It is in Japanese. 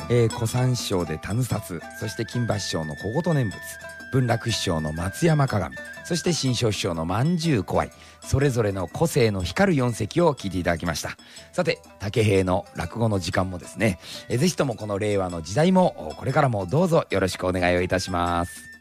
小三師匠で田札、そして金馬師匠の小言念仏、文楽師匠の松山鏡、そして新庄師匠のまんじゅう怖い、それぞれの個性の光る4席を聞いていただきました。さて竹平の落語の時間もですね、ぜひともこの令和の時代もこれからもどうぞよろしくお願いをいたします。